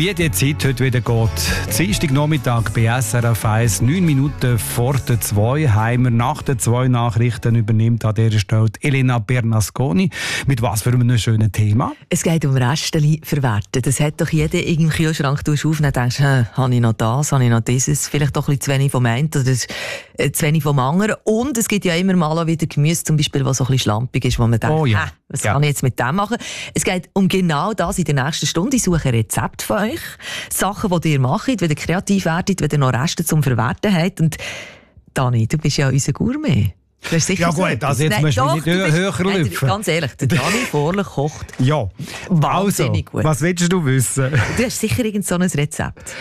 Wie die Zeit heute wieder geht. Dienstagnachmittag bei SRF 1, 9 Minuten vor der 2, haben wir nach den 2 Nachrichten übernimmt an dieser Stelle Elena Bernasconi. Mit was für einem schönen Thema? Es geht um Restchen verwerten. Das hat doch jeder im Kühlschrank. Du auf und denkst, habe ich noch das, habe ich noch dieses, vielleicht doch ein bisschen zu wenig vom einen oder zu wenig vom anderen. Und es gibt ja immer mal auch wieder Gemüse, zum Beispiel, was so ein bisschen schlampig ist, wo man denkt, was kann ich jetzt mit dem machen? Es geht um genau das in der nächsten Stunde. Ich suche ein Rezept von euch. Sachen, die ihr macht, wenn ihr kreativ werdet, wenn ihr noch Reste zum Verwerten habt. Und Dani, du bist ja unser Gourmet. Ja gut, also jetzt musst du nicht höher lüpfen. Ganz ehrlich, der Dani Vorler kocht ja. wahnsinnig gut. Was willst du wissen? Du hast sicher irgend so ein Rezept.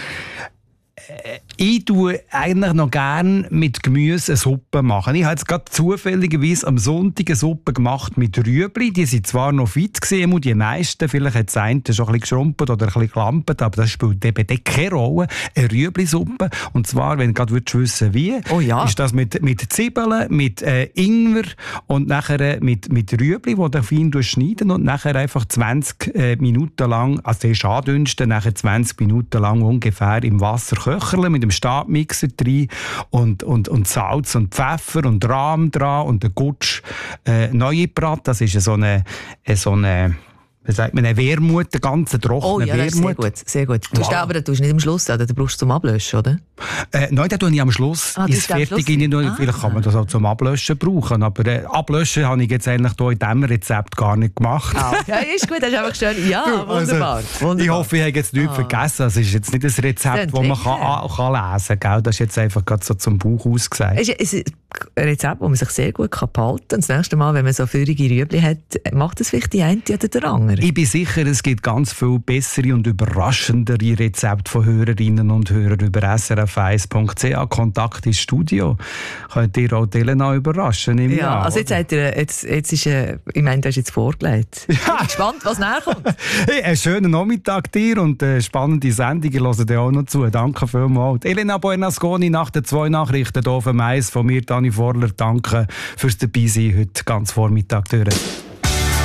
Ich tue eigentlich noch gerne mit Gemüse eine Suppe machen. Ich habe jetzt gerade zufälligerweise am Sonntag eine Suppe gemacht mit Rüebli. Die sind zwar noch fit gewesen, die meisten. Vielleicht hat das eine schon ein bisschen geschrumpelt oder ein bisschen gelampert, aber das spielt eben keine Rolle. Eine Rüebli-Suppe. Und zwar, wenn du gerade wissen wie, ist das mit Zwiebeln, mit Ingwer und nachher mit Rüebli, die du fein schneiden und nachher einfach 20 Minuten lang, also der ist andünsten, nachher 20 Minuten lang ungefähr im Wasser köcheln, mit dem Stabmixer drin und Salz und Pfeffer und Rahm dran und den Gutsch neu gebraten. Das ist so eine wie sagt man, eine Wermut, eine ganz trockene Wermut. Das ist sehr gut. Du tust nicht am Schluss, oder? Du brauchst zum Ablöschen, oder? Nein, das tue ich am Schluss. Ist fertig. Vielleicht kann man das auch zum Ablöschen brauchen. Aber Ablöschen habe ich jetzt eigentlich hier in diesem Rezept gar nicht gemacht. Ja, ist gut, das ist einfach schön. Ja, wunderbar. Ich hoffe, ich habe jetzt nichts vergessen. Es ist jetzt nicht ein Rezept, das man kann lesen kann. Das ist jetzt einfach gerade so zum Bauch ausgesagt. Es ist ein Rezept, das man sich sehr gut behalten kann. Das nächste Mal, wenn man so feurige Rüebli hat, macht es vielleicht die eine oder der andere. Ich bin sicher, es gibt ganz viel bessere und überraschendere Rezepte von Hörerinnen und Hörern über srf1.ch. Kontakt ins Studio. Könnt ihr auch Elena überraschen im Jahr? Also jetzt ist, ich meine, du hast jetzt vorgelegt. Ich bin gespannt, was nachkommt. Hey, einen schönen Nachmittag dir und eine spannende Sendung. Ich höre dir auch noch zu. Danke vielmals. Elena Bernasconi nach den 2 Nachrichten hier auf dem Eis von mir, Dani Vorler. Danke fürs Dabeisein heute ganz Vormittag durch.